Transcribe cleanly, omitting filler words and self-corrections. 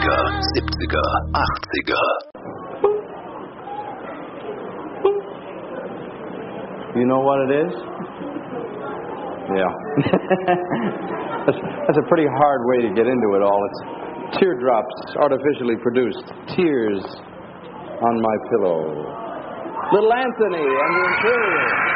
60er, 70er, 80er. You know what it is? Yeah. That's a pretty hard way to get into it all. It's teardrops artificially produced. Tears on my pillow. Little Anthony and the Interior.